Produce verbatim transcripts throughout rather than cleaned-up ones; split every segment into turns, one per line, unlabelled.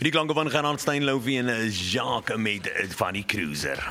Die klanke van Gerard Steinlove en Jacques met van die Cruiser.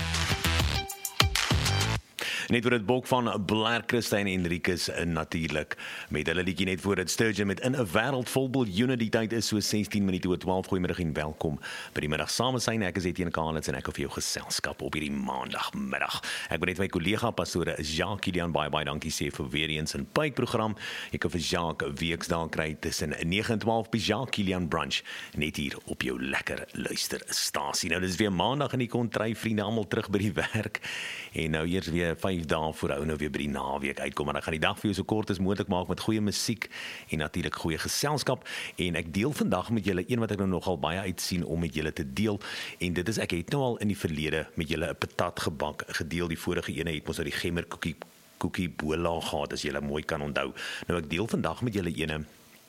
Net voor het bok van Blair, Christine en Enriquez natuurlik met hulle liedjie net voor het Sturgeon met in 'n wêreld vol biljoene. Die tyd is so sestien minute oor twaalf. Goeiemiddag en welkom by die middag saam zijn. Ek is Etienne Kalens en ek hoef jou geselskap op hierdie maandagmiddag. Ek wil net my kollega pastoor Jacques Kilian baie baie dankie sê vir weer eens 'n pyprogram. Ek kan vir Jacques weksdae kry tussen nege en twaalf by Jacques Kilian brunch net hier op jou lekker luisterstasie. Nou dis weer maandag en die kontry vriende almal terug by die werk en nou eers weer vyf dae voor ou nou weer by die naweek uitkom, maar ek gaan die dag vir jou so kort as moontlik maak met goeie musiek en natuurlik goeie geselskap. En ek deel vandag met julle een wat ek nou nogal baie uitsien om met julle te deel, en dit is ek het nou al in die verlede met julle 'n patat gebak gedeel. Die vorige ene het ons nou die gemmer koekie koekie bola gehad, as julle mooi kan onthou. Nou ek deel vandag met julle ene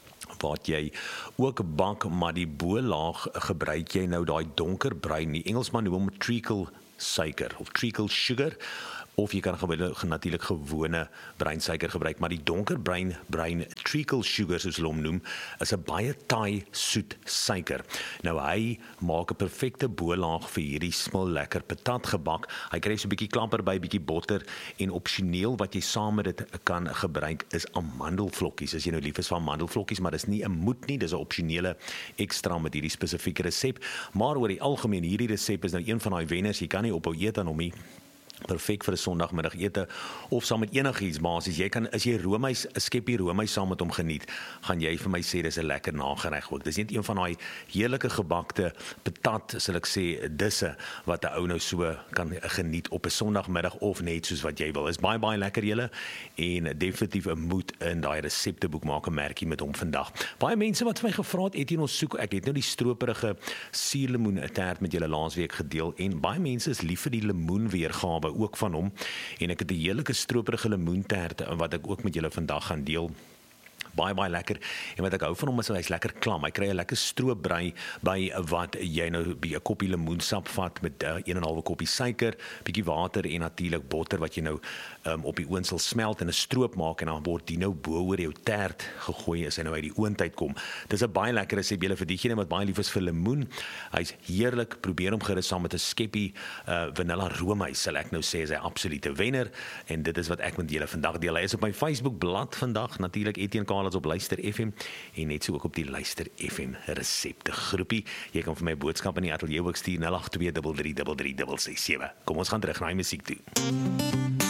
wat jy ook bak, maar die bo-laag gebruik jy nou daai donkerbruin, die Engelsman noem hom treacle suiker of treacle sugar, of jy kan natuurlik gewone breinsuiker gebruik, maar die donkerbruin bruin treacle sugar soos hulle hom noem, is 'n baie taai soet suiker. Nou hy maak 'n perfekte bo-laag vir hierdie smil lekker patat gebak. Hy kry so 'n bietjie klamper by, bietjie botter, en opsioneel wat jy saam met dit kan gebruik is amandelvlokkies. As jy nou lief is van amandelvlokkies, maar dis nie 'n moet nie, dis 'n opsionele ekstra met hierdie spesifieke resep. Maar oor die algemeen, hierdie resep is nou een van daai wenners, jy kan nie ophou eet aan hom nie. Perfek vir 'n Sondagmiddagete of saam met enigiets basies. Jy kan as jy roomys, 'n skepie roomys saam met hom geniet, gaan jy vir my sê dis 'n lekker nagereg ook. Dis net een van daai heerlike gebakte patat, sal ek sê, disse wat 'n ou nou so kan geniet op 'n Sondagmiddag of net soos wat jy wil. Is baie baie lekker julle, en definitief 'n moed in daai resepteboek, maak 'n merkie met hom vandag. Baie mense wat vir my gevra het, Etienne, ons soek, ek het nou die stroperige suurlemoen tert met julle laasweek gedeel, en baie mense is lief vir die lemoenweergawe ook van hom, en ek het 'n heerlike stroperige lemoentert wat ek ook met julle vandag gaan deel. Baie baie lekker, en wat ek hou van hom is hy's lekker klam. Hy kry 'n lekker stroopbrei by wat jy nou by 'n koppie lemoensap vat met uh, een en 'n half koppie suiker, bietjie water en natuurlik botter wat jy nou um, op die oond sal smelt en 'n stroop maak, en dan word die nou bo oor jou tert gegooi as hy nou uit die oond uitkom. Dis 'n baie lekker resep julle vir diegene wat baie lief is vir lemoen. Hy's heerlik. Probeer hom gerus saam met 'n skeppie uh, vanilla roomys, sal ek nou sê is hy absolute wenner, en dit is wat ek met julle vandag deel. Hy is op my Facebook bladsy vandag natuurlik Etienne Kalens op Luister F M, en net so ook op die Luister F M resepte groepie. Jy kan vir my boodskap in die ateljee ook stuur nul agt twee drie drie drie drie ses ses sewe. Kom ons gaan terug na die musiek toe.